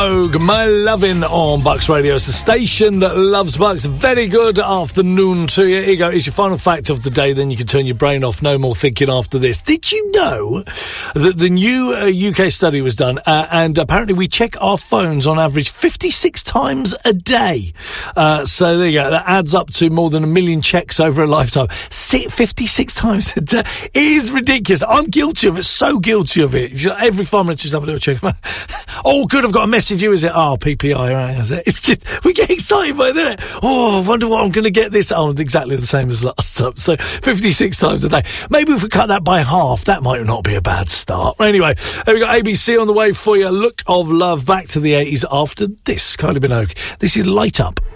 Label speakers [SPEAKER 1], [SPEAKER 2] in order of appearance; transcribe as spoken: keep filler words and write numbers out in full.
[SPEAKER 1] My Lovin' on Bucks Radio. It's the station that loves Bucks. Very good afternoon to you. Here you go. It's your final fact of the day. Then you can turn your brain off. No more thinking after this. Did you know that the new uh, U K study was done uh, and apparently we check our phones on average fifty-six times a day. Uh, so there you go. That adds up to more than a million checks over a lifetime. Sit fifty-six times a day. It is ridiculous. I'm guilty of it. So guilty of it. Every five minutes just have a little check. Oh, good. I've got a message. You is it? Oh, P P I, right? Is it? It's just, we get excited by it. Oh, I wonder what I'm going to get this. Oh, it's exactly the same as last time. So fifty-six times a day. Maybe if we cut that by half, that might not be a bad start. Anyway, we got A B C on the way for you. Look of Love, back to the eighties after this. Kylie Minogue. This is Light Up.